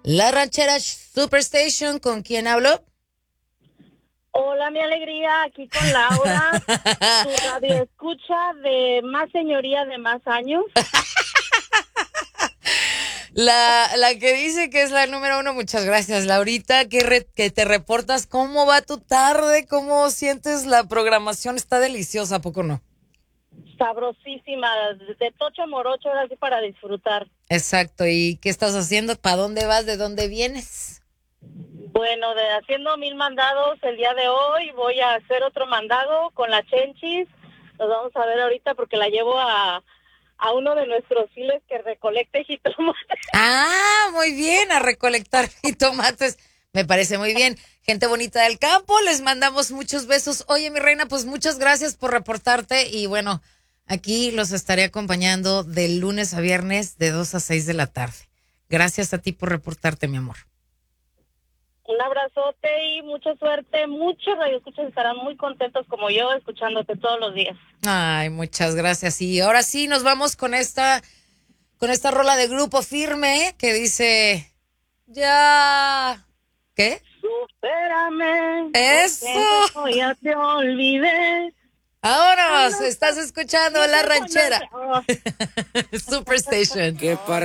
La ranchera Superstation, ¿con quién hablo? Hola, mi alegría, aquí con Laura, tu radio escucha de más señoría de más años. La que dice que es la número uno, muchas gracias, Laurita, que te reportas. ¿Cómo va tu tarde? ¿Cómo sientes la programación? Está deliciosa, ¿a poco no? Sabrosísima, de tocho morocho, ahora sí para disfrutar. Exacto, ¿y qué estás haciendo? ¿Para dónde vas? ¿De dónde vienes? Bueno, haciendo 1000 mandados el día de hoy, voy a hacer otro mandado con la Chenchis. Nos vamos a ver ahorita porque la llevo a uno de nuestros files que recolecte jitomates. Ah, muy bien, a recolectar jitomates. Me parece muy bien. Gente bonita del campo, les mandamos muchos besos. Oye, mi reina, pues muchas gracias por reportarte y bueno, aquí los estaré acompañando de lunes a viernes de 2 a 6 de la tarde. Gracias a ti por reportarte, mi amor. Un abrazote y mucha suerte. Muchos radioescuchas estarán muy contentos como yo escuchándote todos los días. Ay, muchas gracias. Y ahora sí nos vamos con esta rola de Grupo Firme que dice ya. ¿Qué? Supérame, Eso. porque yo ya te olvidé. Vámonos, Ando estás escuchando La siempre con Ranchera. ese- oh. Superstation. Que